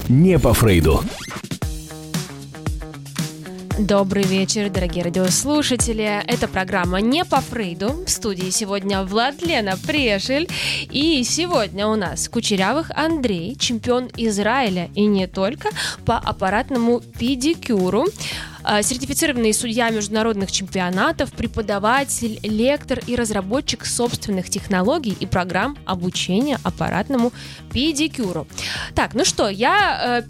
не по Фрейду. Добрый вечер, дорогие радиослушатели. Это программа «Не по Фрейду». В студии сегодня Владлена Прешель. И сегодня у нас Кучерявых Андрей, чемпион Израиля и не только по аппаратному педикюру, сертифицированный судья международных чемпионатов, преподаватель, лектор и разработчик собственных технологий и программ обучения аппаратному педикюру. Так, ну что, я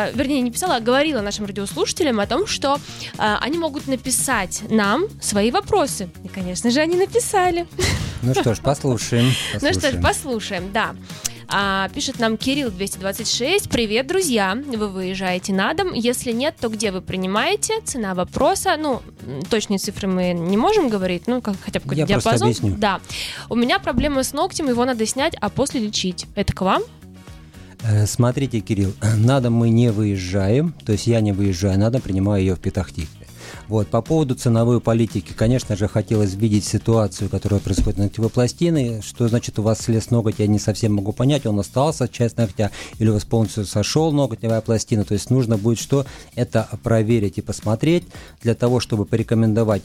говорила нашим радиослушателям о том, что они могут написать нам свои вопросы. И, конечно же, они написали. Ну что ж, послушаем. Послушаем, да. Пишет нам Кирилл 226. Привет, друзья. Вы выезжаете на дом? Если нет, то где вы принимаете? Цена вопроса. Точные цифры мы не можем говорить, хотя бы какой-то диапазон. Я просто объясню. Да. У меня проблемы с ногтем, его надо снять, а после лечить. Это к вам? Смотрите, Кирилл, на дом мы не выезжаем, то есть я не выезжаю на дом, принимаю ее в Петах-Тикве. По поводу ценовой политики, конечно же, хотелось видеть ситуацию, которая происходит на ногтевой пластине. Что значит у вас слез ноготь, я не совсем могу понять, он остался, часть ногтя, или у вас полностью сошел ногтевая пластина. То есть нужно будет это проверить и посмотреть для того, чтобы порекомендовать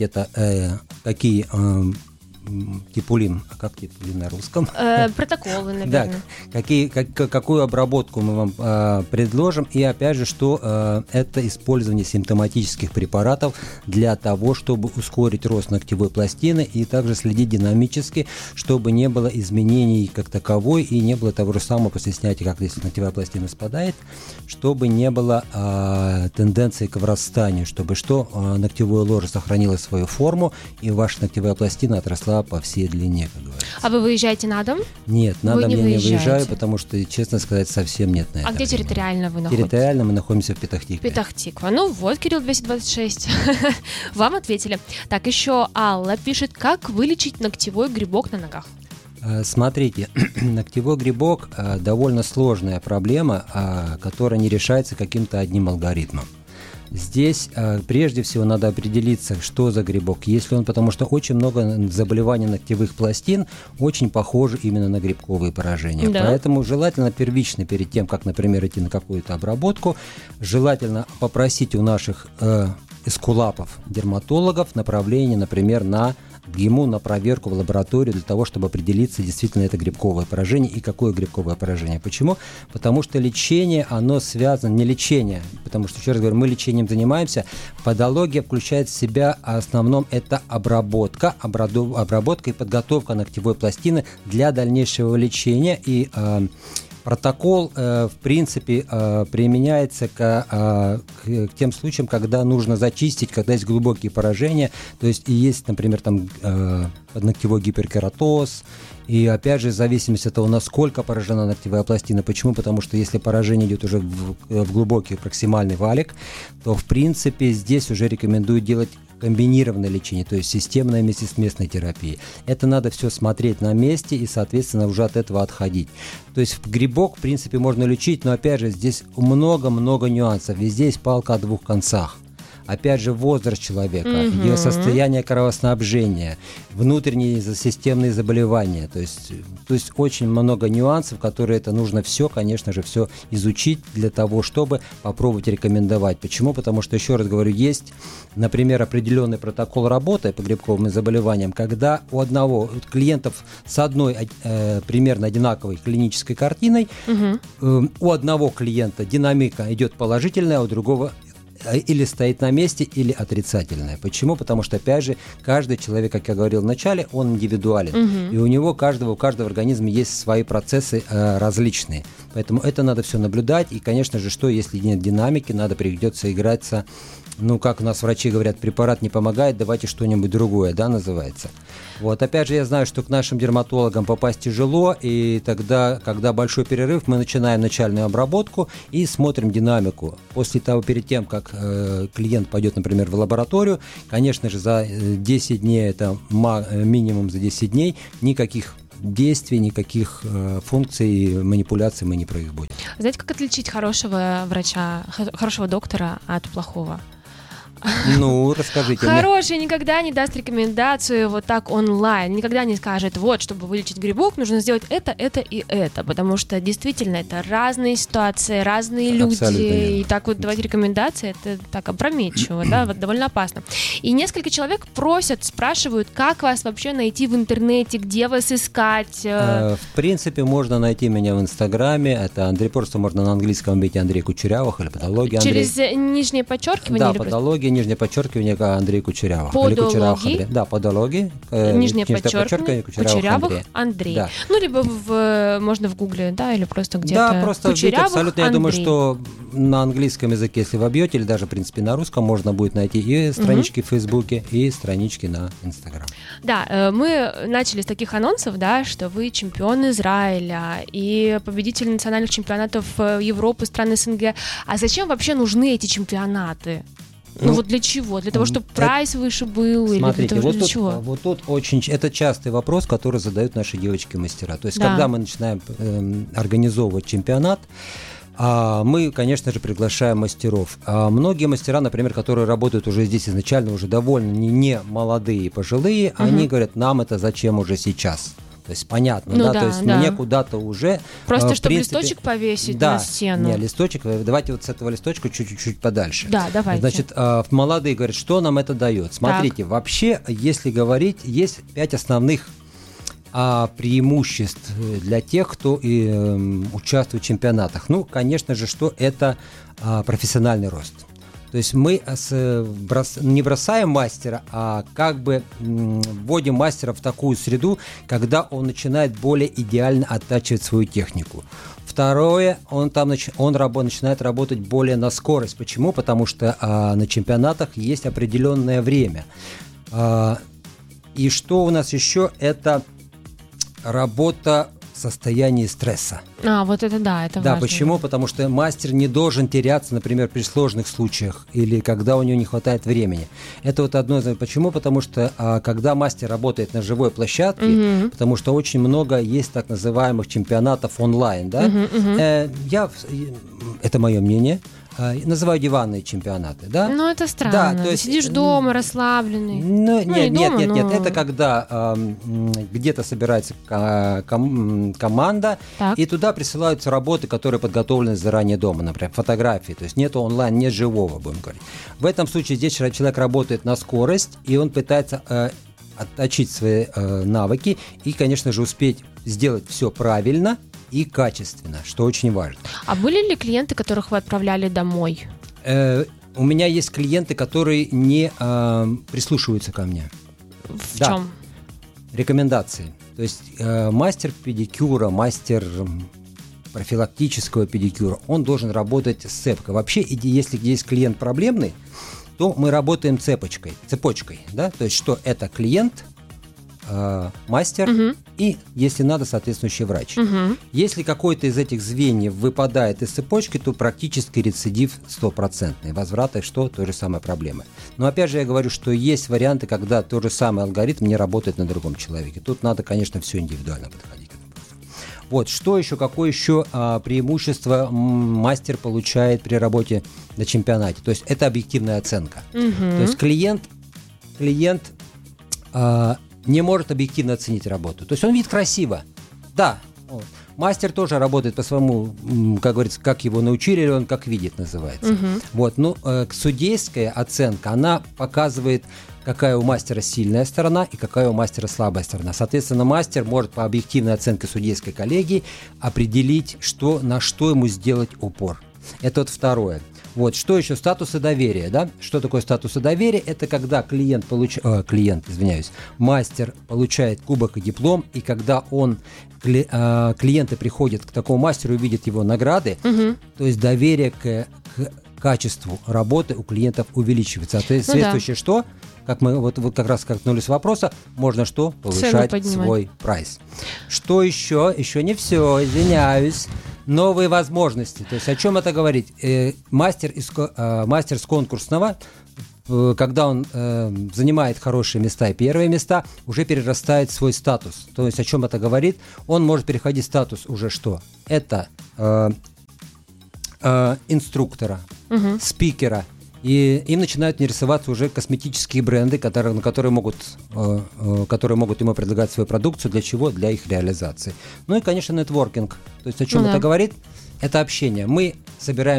какие типулин, как типулин на русском? Протоколы, наверное. Да, какую обработку мы вам предложим, и опять же, что это использование симптоматических препаратов для того, чтобы ускорить рост ногтевой пластины и также следить динамически, чтобы не было изменений как таковой и не было того же самого после снятия, как если ногтевая пластина спадает, чтобы не было тенденции к врастанию, чтобы ногтевое ложе сохранило свою форму и ваша ногтевая пластина отросла по всей длине, как говорится. А вы выезжаете на дом? Нет, на дом я не выезжаю, потому что, честно сказать, совсем нет на это. А где территориально вы находитесь? Территориально мы находимся в Петах-Тикве. Петах-Тиква. Кирилл 226. Вам ответили. Так, еще Алла пишет, как вылечить ногтевой грибок на ногах? Смотрите, ногтевой грибок довольно сложная проблема, которая не решается каким-то одним алгоритмом. Здесь прежде всего надо определиться, что за грибок. Потому что очень много заболеваний ногтевых пластин очень похожи именно на грибковые поражения. Да. Поэтому желательно первично, перед тем, как, например, идти на какую-то обработку, желательно попросить у наших эскулапов, дерматологов направление, например, на проверку в лабораторию для того, чтобы определиться, действительно это грибковое поражение и какое грибковое поражение. Почему? Потому что лечение, оно связано, не лечение, потому что, еще раз говорю, мы лечением занимаемся, подология включает в себя, в основном это обработка и подготовка ногтевой пластины для дальнейшего лечения, и протокол, в принципе, применяется к тем случаям, когда нужно зачистить, когда есть глубокие поражения, то есть и есть, например, подногтевой гиперкератоз, и опять же, в зависимости от того, насколько поражена ногтевая пластина. Почему? Потому что если поражение идет уже в глубокий проксимальный валик, то, в принципе, здесь уже рекомендую делать комбинированное лечение, то есть системное вместе с местной терапией. Это надо все смотреть на месте и, соответственно, уже от этого отходить. То есть грибок, в принципе, можно лечить, но, опять же, здесь много-много нюансов. Везде есть палка о двух концах. Опять же, возраст человека, ее состояние кровоснабжения, внутренние системные заболевания. То есть очень много нюансов, которые это нужно все, конечно же, все изучить для того, чтобы попробовать рекомендовать. Почему? Потому что, еще раз говорю, есть, например, определенный протокол работы по грибковым заболеваниям, когда у клиентов с одной примерно одинаковой клинической картиной, у одного клиента динамика идет положительная, а у другого или стоит на месте, или отрицательное. Почему? Потому что, опять же, каждый человек, как я говорил в начале, он индивидуален. И у каждого в организме есть свои процессы различные. Поэтому это надо все наблюдать. И, конечно же, если нет динамики, придется играться, как у нас врачи говорят, препарат не помогает, давайте что-нибудь другое, называется. Опять же, я знаю, что к нашим дерматологам попасть тяжело, и тогда, когда большой перерыв, мы начинаем начальную обработку и смотрим динамику. Перед тем, как клиент пойдет, например, в лабораторию, конечно же, за 10 дней, это минимум за 10 дней, никаких действий, никаких функций, манипуляций мы не производим. Знаете, как отличить хорошего врача, хорошего доктора от плохого? Ну, расскажите мне. Хороший никогда не даст рекомендацию вот так онлайн, никогда не скажет, вот, чтобы вылечить грибок, нужно сделать это и это, потому что действительно это разные ситуации, разные люди, и так вот давать рекомендации, это так опрометчиво, да, вот довольно опасно. И несколько человек просят, спрашивают, как вас вообще найти в интернете, где вас искать? В принципе, можно найти меня в Инстаграме, это Андрей, просто можно на английском вбить Андрей Кучерявых или патология Андрей. Через нижнее подчеркивание? Да, патология, нижнее подчеркивание Андрей Кучерявых. Подологии. Да, подологии. Нижнее подчеркивание Кучерявых Андрей. Да. Ну, либо можно в Гугле, да, или просто где-то. Да, просто Кучерявых абсолютно, я думаю, что на английском языке, если вы вбьете, или даже, в принципе, на русском, можно будет найти и странички в Фейсбуке, и странички на Инстаграм. Да, мы начали с таких анонсов, да, что вы чемпион Израиля и победитель национальных чемпионатов Европы, стран СНГ. А зачем вообще нужны эти чемпионаты? Ну вот для чего? Для того, чтобы прайс выше был? Смотрите, или для вот, чего? Вот тут очень... Это частый вопрос, который задают наши девочки-мастера. То есть, когда мы начинаем организовывать чемпионат, мы, конечно же, приглашаем мастеров. Многие мастера, например, которые работают уже здесь изначально, уже довольно не молодые, пожилые, они говорят, нам это зачем уже сейчас? То есть понятно, то есть мне куда-то уже... Просто чтобы листочек повесить на стену. Не, листочек, давайте вот с этого листочка чуть-чуть подальше. Да, давайте. Значит, молодые говорят, что нам это дает? Смотрите, вообще, если говорить, есть 5 основных преимуществ для тех, кто участвует в чемпионатах. Ну, конечно же, что это профессиональный рост. То есть мы не бросаем мастера, а как бы вводим мастера в такую среду, когда он начинает более идеально оттачивать свою технику. Второе, он начинает работать более на скорость. Почему? Потому что на чемпионатах есть определенное время. И что у нас еще? Это работа в состоянии стресса. Вот это это важно. Почему? Потому что мастер не должен теряться, например, при сложных случаях или когда у него не хватает времени. Это вот одно из... Почему? Потому что когда мастер работает на живой площадке, потому что очень много есть так называемых чемпионатов онлайн, да? Это мое мнение. Называю диванные чемпионаты, да? Ну, это странно. Да, то есть, сидишь дома расслабленный. Нет. Это когда где-то собирается команда, и туда присылаются работы, которые подготовлены заранее дома, например, фотографии. То есть нет онлайн, нет живого, будем говорить. В этом случае здесь человек работает на скорость, и он пытается отточить свои навыки и, конечно же, успеть сделать все правильно и качественно, что очень важно. А были ли клиенты, которых вы отправляли домой? У меня есть клиенты, которые не прислушиваются ко мне. В чем? Рекомендации. То есть мастер педикюра, мастер профилактического педикюра, он должен работать с цепкой. Вообще, если есть клиент проблемный, то мы работаем цепочкой, да? То есть что это клиент, мастер и, если надо, соответствующий врач. Если какой-то из этих звеньев выпадает из цепочки, то практически рецидив 100%. Возврат, той же самой проблемы. Но опять же я говорю, что есть варианты, когда тот же самый алгоритм не работает на другом человеке. Тут надо, конечно, все индивидуально подходить к этому. Вот, что еще, какое еще преимущество мастер получает при работе на чемпионате? То есть это объективная оценка. То есть клиент не может объективно оценить работу. То есть он видит красиво. Да, мастер тоже работает по своему, как говорится, как его научили, он как видит, называется. Вот, судейская оценка, она показывает, какая у мастера сильная сторона и какая у мастера слабая сторона. Соответственно, мастер может по объективной оценке судейской коллегии определить, на что ему сделать упор. Это вот второе. Вот, что еще? Статусы доверия, да? Что такое статусы доверия? Это когда мастер получает кубок и диплом, и когда клиенты приходят к такому мастеру и видят его награды, то есть доверие к качеству работы у клиентов увеличивается. Соответствующее что? Как мы вот как раз коснулись вопроса, можно что? Повышать свой прайс. Что еще? Еще не все, извиняюсь. Новые возможности. То есть о чем это говорит? Мастер с конкурсного, когда он занимает хорошие места и первые места, уже перерастает свой статус. То есть о чем это говорит? Он может переходить в статус уже что? Это инструктора, спикера. И им начинают интересоваться уже косметические бренды, которые могут ему предлагать свою продукцию. Для чего? Для их реализации. Ну и, конечно, нетворкинг. То есть о чем это говорит? Это общение. Мы собираем